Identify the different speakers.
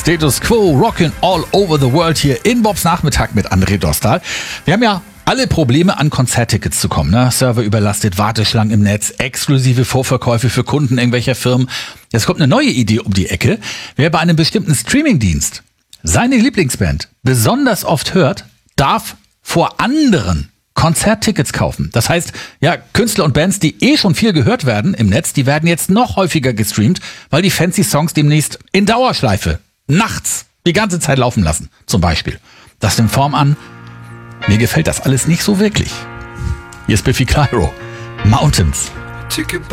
Speaker 1: Status Quo, Rockin' All Over the World hier in Bobs Nachmittag mit André Dostal. Wir haben ja alle Probleme, an Konzerttickets zu kommen. Ne? Server überlastet, Warteschlangen im Netz, exklusive Vorverkäufe für Kunden irgendwelcher Firmen. Jetzt kommt eine neue Idee um die Ecke. Wer bei einem bestimmten Streamingdienst seine Lieblingsband besonders oft hört, darf vor anderen Konzerttickets kaufen. Das heißt, ja, Künstler und Bands, die schon viel gehört werden im Netz, die werden jetzt noch häufiger gestreamt, weil die fancy Songs demnächst in Dauerschleife nachts die ganze Zeit laufen lassen, zum Beispiel. Das nimmt Form an. Mir gefällt das alles nicht so wirklich. Hier ist Biffy Clyro. Mountains.